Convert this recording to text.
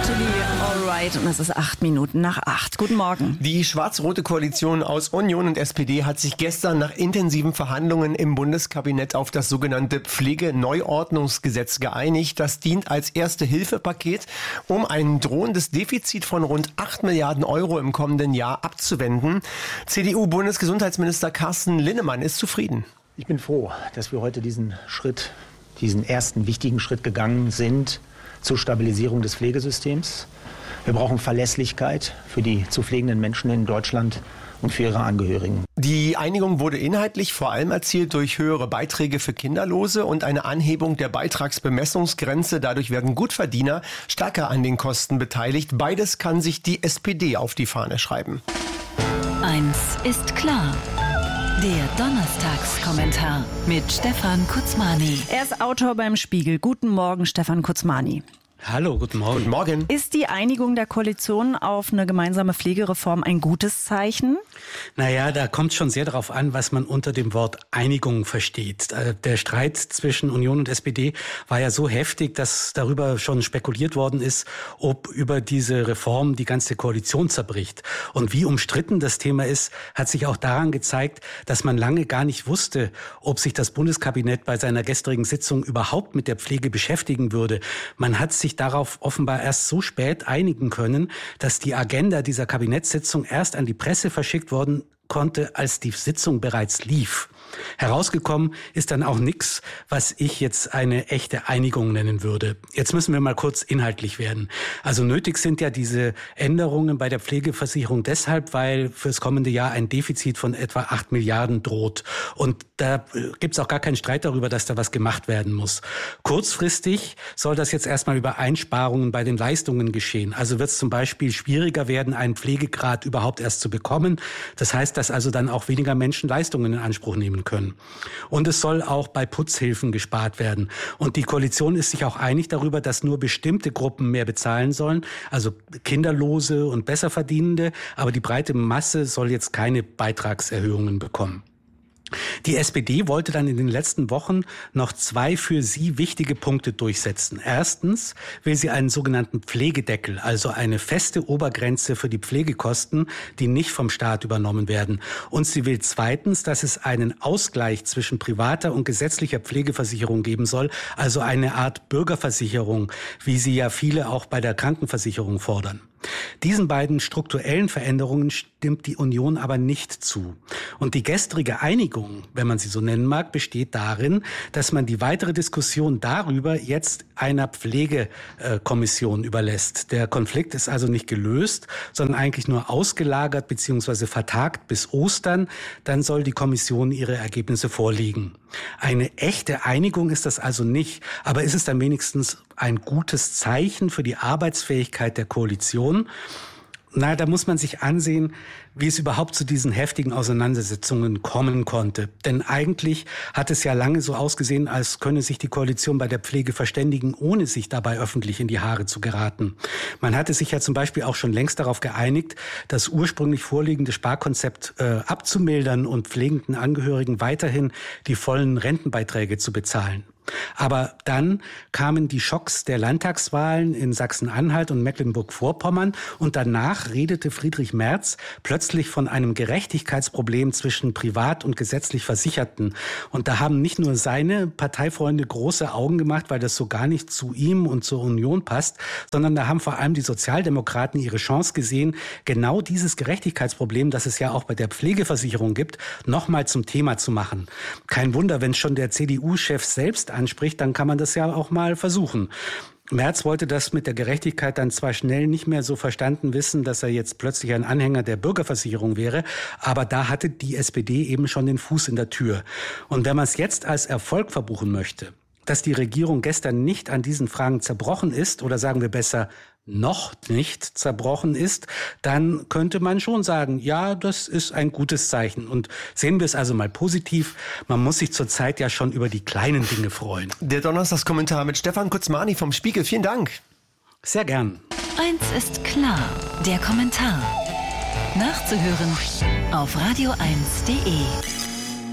Totally Alright. Und es ist 8:08. Guten Morgen. Die schwarz-rote Koalition aus Union und SPD hat sich gestern nach intensiven Verhandlungen im Bundeskabinett auf das sogenannte Pflegeneuordnungsgesetz geeinigt. Das dient als Erste-Hilfe-Paket, um ein drohendes Defizit von rund 8 Milliarden Euro im kommenden Jahr abzuwenden. CDU-Bundesgesundheitsminister Carsten Linnemann ist zufrieden. Ich bin froh, dass wir heute diesen ersten wichtigen Schritt gegangen sind zur Stabilisierung des Pflegesystems. Wir brauchen Verlässlichkeit für die zu pflegenden Menschen in Deutschland und für ihre Angehörigen. Die Einigung wurde inhaltlich vor allem erzielt durch höhere Beiträge für Kinderlose und eine Anhebung der Beitragsbemessungsgrenze. Dadurch werden Gutverdiener stärker an den Kosten beteiligt. Beides kann sich die SPD auf die Fahne schreiben. Eins ist klar. Der Donnerstagskommentar mit Stefan Kutzmani. Er ist Autor beim Spiegel. Guten Morgen, Stefan Kutzmani. Hallo, guten Morgen. Guten Morgen. Ist die Einigung der Koalition auf eine gemeinsame Pflegereform ein gutes Zeichen? Naja, da kommt schon sehr darauf an, was man unter dem Wort Einigung versteht. Der Streit zwischen Union und SPD war ja so heftig, dass darüber schon spekuliert worden ist, ob über diese Reform die ganze Koalition zerbricht. Und wie umstritten das Thema ist, hat sich auch daran gezeigt, dass man lange gar nicht wusste, ob sich das Bundeskabinett bei seiner gestrigen Sitzung überhaupt mit der Pflege beschäftigen würde. Man hat sich darauf offenbar erst so spät einigen können, dass die Agenda dieser Kabinettssitzung erst an die Presse verschickt worden konnte, als die Sitzung bereits lief. Herausgekommen ist dann auch nichts, was ich jetzt eine echte Einigung nennen würde. Jetzt müssen wir mal kurz inhaltlich werden. Also nötig sind ja diese Änderungen bei der Pflegeversicherung deshalb, weil fürs kommende Jahr ein Defizit von etwa 8 Milliarden droht. Und da gibt's auch gar keinen Streit darüber, dass da was gemacht werden muss. Kurzfristig soll das jetzt erstmal über Einsparungen bei den Leistungen geschehen. Also wird es zum Beispiel schwieriger werden, einen Pflegegrad überhaupt erst zu bekommen. Das heißt, dass also dann auch weniger Menschen Leistungen in Anspruch nehmen können. Und es soll auch bei Putzhilfen gespart werden. Und die Koalition ist sich auch einig darüber, dass nur bestimmte Gruppen mehr bezahlen sollen, also Kinderlose und Besserverdienende, aber die breite Masse soll jetzt keine Beitragserhöhungen bekommen. Die SPD wollte dann in den letzten Wochen noch 2 für sie wichtige Punkte durchsetzen. Erstens will sie einen sogenannten Pflegedeckel, also eine feste Obergrenze für die Pflegekosten, die nicht vom Staat übernommen werden. Und sie will zweitens, dass es einen Ausgleich zwischen privater und gesetzlicher Pflegeversicherung geben soll, also eine Art Bürgerversicherung, wie sie ja viele auch bei der Krankenversicherung fordern. Diesen beiden strukturellen Veränderungen stimmt die Union aber nicht zu. Und die gestrige Einigung, wenn man sie so nennen mag, besteht darin, dass man die weitere Diskussion darüber jetzt einer Pflegekommission überlässt. Der Konflikt ist also nicht gelöst, sondern eigentlich nur ausgelagert bzw. vertagt bis Ostern. Dann soll die Kommission ihre Ergebnisse vorlegen. Eine echte Einigung ist das also nicht, aber ist es dann wenigstens ein gutes Zeichen für die Arbeitsfähigkeit der Koalition? Na, da muss man sich ansehen, wie es überhaupt zu diesen heftigen Auseinandersetzungen kommen konnte. Denn eigentlich hat es ja lange so ausgesehen, als könne sich die Koalition bei der Pflege verständigen, ohne sich dabei öffentlich in die Haare zu geraten. Man hatte sich ja zum Beispiel auch schon längst darauf geeinigt, das ursprünglich vorliegende Sparkonzept abzumildern und pflegenden Angehörigen weiterhin die vollen Rentenbeiträge zu bezahlen. Aber dann kamen die Schocks der Landtagswahlen in Sachsen-Anhalt und Mecklenburg-Vorpommern und danach redete Friedrich Merz plötzlich von einem Gerechtigkeitsproblem zwischen privat und gesetzlich Versicherten. Und da haben nicht nur seine Parteifreunde große Augen gemacht, weil das so gar nicht zu ihm und zur Union passt, sondern da haben vor allem die Sozialdemokraten ihre Chance gesehen, genau dieses Gerechtigkeitsproblem, das es ja auch bei der Pflegeversicherung gibt, nochmal zum Thema zu machen. Kein Wunder, wenn schon der CDU-Chef selbst anspricht, dann kann man das ja auch mal versuchen. Merz wollte das mit der Gerechtigkeit dann zwar schnell nicht mehr so verstanden wissen, dass er jetzt plötzlich ein Anhänger der Bürgerversicherung wäre, aber da hatte die SPD eben schon den Fuß in der Tür. Und wenn man es jetzt als Erfolg verbuchen möchte, dass die Regierung gestern nicht an diesen Fragen zerbrochen ist, oder sagen wir besser, noch nicht zerbrochen ist, dann könnte man schon sagen, ja, das ist ein gutes Zeichen. Und sehen wir es also mal positiv, man muss sich zurzeit ja schon über die kleinen Dinge freuen. Der Donnerstagskommentar mit Stefan Kutzmani vom Spiegel. Vielen Dank. Sehr gern. Eins ist klar, der Kommentar. Nachzuhören auf radio1.de.